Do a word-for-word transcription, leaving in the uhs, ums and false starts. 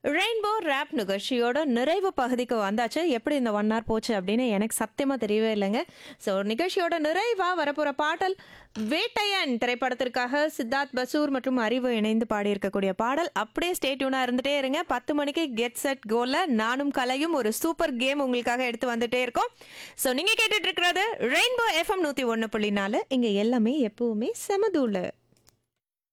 Rainbow rape நிகழ்ச்சியோட நிறைவு பகுதிக்கு வந்தாச்சு. எப்படி இந்த ஒன் ஹவர் போச்சு அப்படின்னு எனக்கு சத்தியமா தெரியவே இல்லைங்க. ஸோ நிகழ்ச்சியோட நிறைவா வரப்போற பாடல் வேட்டையன் திரைப்படத்திற்காக சித்தார்த் பசூர் மற்றும் அறிவு இணைந்து பாடியிருக்கக்கூடிய பாடல். அப்படியே ஸ்டே டியூனா இருந்துட்டே இருங்க. பத்து மணிக்கு கெட் செட் கோல நானும் கலையும் ஒரு சூப்பர் கேம் உங்களுக்காக எடுத்து வந்துட்டே இருக்கோம். ஸோ நீங்க கேட்டுட்டு இருக்கிறது ரெயின்போ எஃப்எம் நூத்தி ஒன்னு புள்ளி நாலு. இங்க எல்லாமே எப்பவுமே செமதூளு.